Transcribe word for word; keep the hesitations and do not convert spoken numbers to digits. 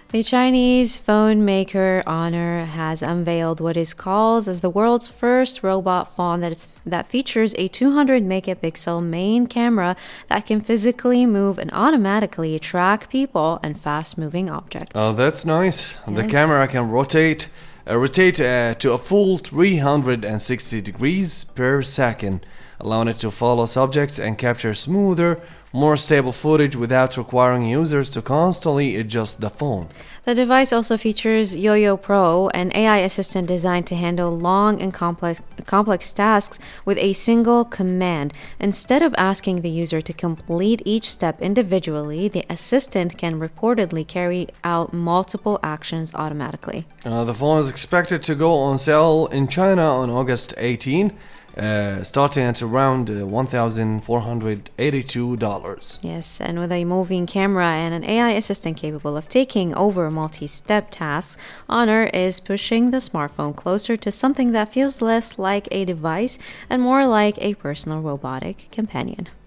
The Chinese phone maker Honor has unveiled what is called as the world's first robot phone that, is, that features a two hundred megapixel main camera that can physically move and automatically track people and fast-moving objects. Oh, that's nice. Yes. The camera can rotate uh, rotate uh, to a full three hundred sixty degrees per second, allowing it to follow subjects and capture smoother, more stable footage without requiring users to constantly adjust the phone. The device also features Yo-Yo Pro, an A I assistant designed to handle long and complex complex tasks with a single command. Instead of asking the user to complete each step individually, the assistant can reportedly carry out multiple actions automatically. Uh, the phone is expected to go on sale in China on August eighteenth. Uh, starting at around uh, one thousand four hundred eighty-two dollars. Yes, and with a moving camera and an A I assistant capable of taking over multi-step tasks, Honor is pushing the smartphone closer to something that feels less like a device and more like a personal robotic companion.